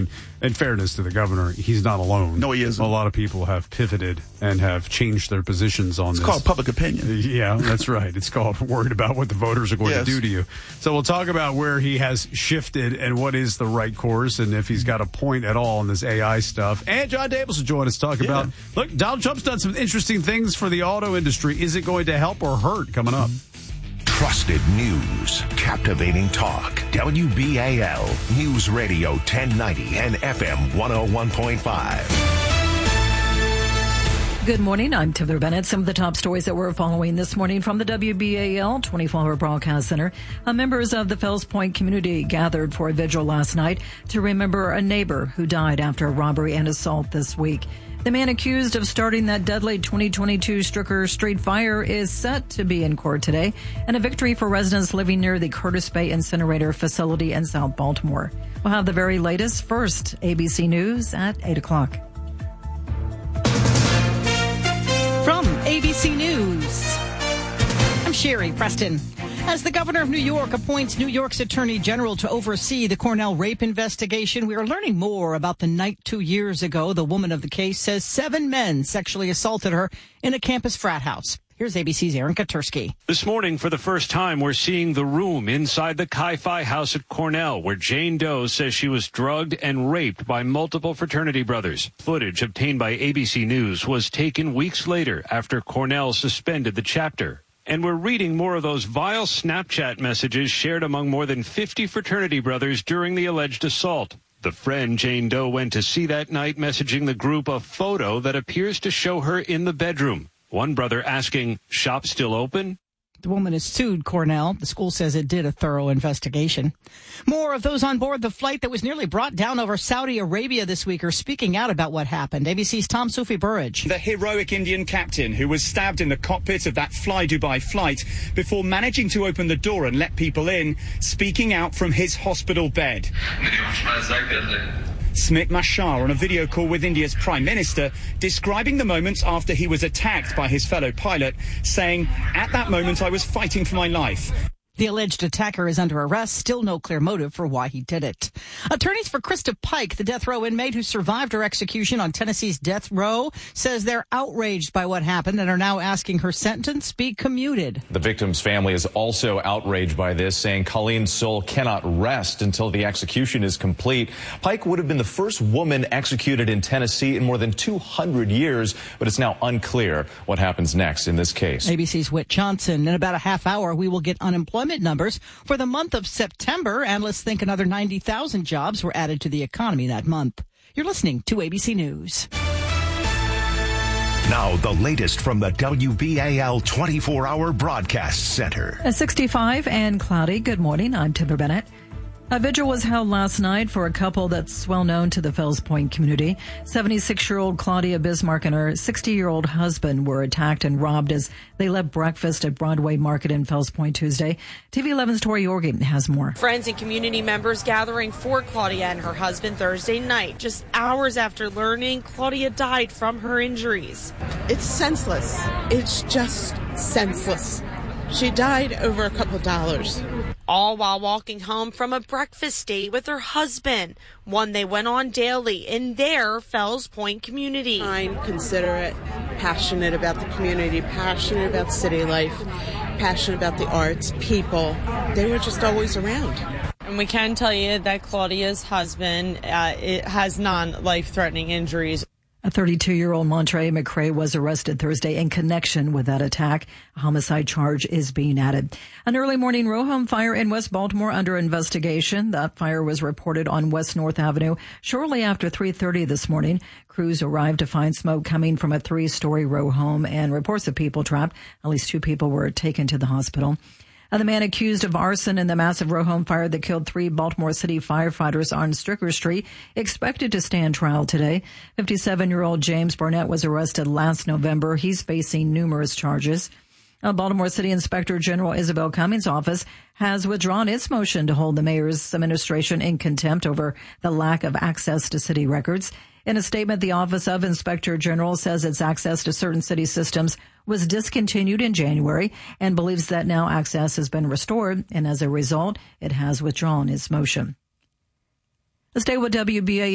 mean, in fairness to the governor, he's not alone. No, he isn't. A lot of people have pivoted and have changed their positions on this. It's called public opinion. Yeah, that's right. It's called worried about what the voters are going to do to you. So we'll talk about where he has shifted and what is the right course and if he's got a point at all in this AI stuff. And John Davis will join us to talk about, look, Donald Trump's done some interesting things for the auto industry. Is it going to help or hurt coming up? Trusted news, captivating talk. WBAL News Radio 1090 and FM 101.5. Good morning. I'm Taylor Bennett. Some of the top stories that we're following this morning from the WBAL 24-hour broadcast center. Members of the Fells Point community gathered for a vigil last night to remember a neighbor who died after a robbery and assault this week. The man accused of starting that deadly 2022 Stricker Street fire is set to be in court today, and a victory for residents living near the Curtis Bay incinerator facility in South Baltimore. We'll have the very latest first. ABC News at 8 o'clock. From ABC News, I'm Sherry Preston. As the governor of New York appoints New York's attorney general to oversee the Cornell rape investigation, we are learning more about the night 2 years ago. The woman of the case says 7 men sexually assaulted her in a campus frat house. Here's ABC's Aaron Katursky. This morning, for the first time, we're seeing the room inside the Chi-Phi house at Cornell, where Jane Doe says she was drugged and raped by multiple fraternity brothers. Footage obtained by ABC News was taken weeks later after Cornell suspended the chapter. And we're reading more of those vile Snapchat messages shared among more than 50 fraternity brothers during the alleged assault. The friend Jane Doe went to see that night messaging the group a photo that appears to show her in the bedroom. One brother asking, "Shop still open?" The woman has sued Cornell. The school says it did a thorough investigation. More of those on board the flight that was nearly brought down over Saudi Arabia this week are speaking out about what happened. ABC's Tom Sufi Burridge. The heroic Indian captain who was stabbed in the cockpit of that Fly Dubai flight before managing to open the door and let people in, speaking out from his hospital bed. Smit Mashar on a video call with India's Prime Minister, describing the moments after he was attacked by his fellow pilot, saying, "At that moment I was fighting for my life." The alleged attacker is under arrest. Still no clear motive for why he did it. Attorneys for Krista Pike, the death row inmate who survived her execution on Tennessee's death row, says they're outraged by what happened and are now asking her sentence be commuted. The victim's family is also outraged by this, saying Colleen's soul cannot rest until the execution is complete. Pike would have been the first woman executed in Tennessee in more than 200 years, but it's now unclear what happens next in this case. ABC's Whit Johnson. In about a half hour, we will get unemployment numbers for the month of September. Analysts think another 90,000 jobs were added to the economy that month. You're listening to ABC News. Now the latest from the WBAL 24-hour broadcast center. 65 and cloudy. Good morning. I'm Timber Bennett. A vigil was held last night for a couple that's well known to the Fells Point community. 76-year-old Claudia Bismarck and her 60-year-old husband were attacked and robbed as they left breakfast at Broadway Market in Fells Point Tuesday. TV 11's Tori Yorgan has more. Friends and community members gathering for Claudia and her husband Thursday night, just hours after learning Claudia died from her injuries. It's senseless. It's just senseless. She died over a couple dollars. All while walking home from a breakfast date with her husband, one they went on daily in their Fells Point community. I'm considerate, passionate about the community, passionate about city life, passionate about the arts, people. They were just always around. And we can tell you that Claudia's husband has non-life-threatening injuries. A 32-year-old Montre McCray was arrested Thursday in connection with that attack. A homicide charge is being added. An early morning row home fire in West Baltimore under investigation. That fire was reported on West North Avenue shortly after 3:30 this morning. Crews arrived to find smoke coming from a 3-story row home and reports of people trapped. At least 2 people were taken to the hospital. The man accused of arson in the massive row home fire that killed 3 Baltimore City firefighters on Stricker Street expected to stand trial today. 57-year-old James Barnett was arrested last November. He's facing numerous charges. Baltimore City Inspector General Isabel Cummings' office has withdrawn its motion to hold the mayor's administration in contempt over the lack of access to city records. In a statement, the Office of Inspector General says its access to certain city systems was discontinued in January and believes that now access has been restored, and as a result, it has withdrawn its motion. Stay with WBA.